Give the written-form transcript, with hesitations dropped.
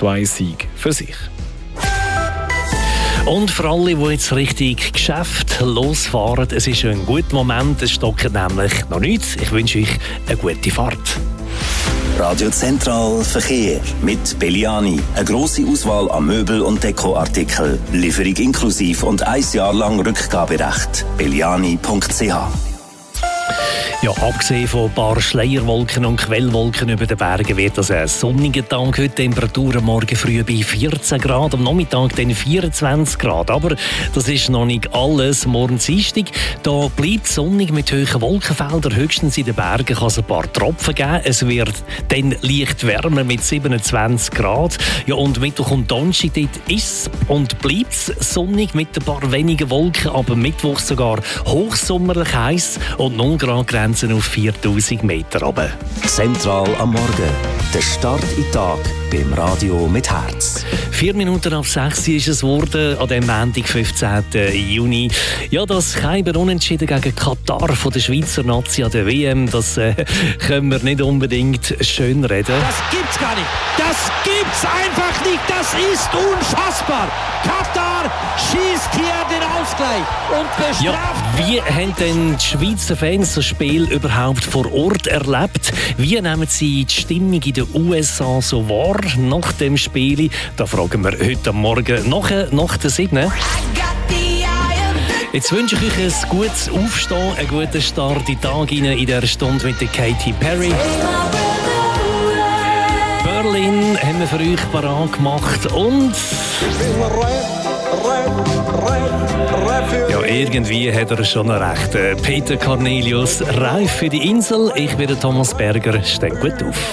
2 Siege für sich. Und für alle, die jetzt richtig Geschäft losfahren, es ist ein guter Moment, es stockt nämlich noch nichts. Ich wünsche euch eine gute Fahrt. Radio Zentral Verkehr mit Belliani. Eine grosse Auswahl an Möbel- und Dekoartikeln. Lieferung inklusiv und 1 Jahr lang Rückgaberecht. belliani.ch. Ja, abgesehen von ein paar Schleierwolken und Quellwolken über den Bergen wird das ein sonniger Tag. Heute Temperaturen morgen früh bei 14 Grad, am Nachmittag dann 24 Grad. Aber das ist noch nicht alles. Morgen Dienstag, da bleibt es sonnig mit hohen Wolkenfeldern. Höchstens in den Bergen kann es ein paar Tropfen geben. Es wird dann leicht wärmer mit 27 Grad. Ja, und Mittwoch und Donnerstag dort ist und bleibt es sonnig mit ein paar wenigen Wolken, aber Mittwoch sogar hochsommerlich heiß und 0 Grad Grenzen auf 4000 Meter runter. Zentral am Morgen. Der Start in den Tag beim Radio mit Herz. 4 Minuten ab 6 ist es geworden, an dem Montag, 15. Juni. Ja, das Keiber Unentschieden gegen Katar von der Schweizer Nazi an der WM, das können wir nicht unbedingt schön reden. Das gibt's gar nicht. Das gibt's einfach nicht. Das ist unfassbar. Katar schießt hier den Ausgleich und bestraft. Ja, wie haben denn die Schweizer Fans das Spiel überhaupt vor Ort erlebt? Wie nehmen sie die Stimmung in den USA so wahr nach dem Spiel? Da fragen wir heute Morgen nach der 7. Jetzt wünsche ich euch ein gutes Aufstehen, einen guten Start in den Tag in dieser Stunde mit der Katy Perry. Berlin haben wir für euch parat gemacht und... Ja, irgendwie hat er schon recht. Peter Cornelius, reif für die Insel. Ich bin der Thomas Berger. Steht gut auf.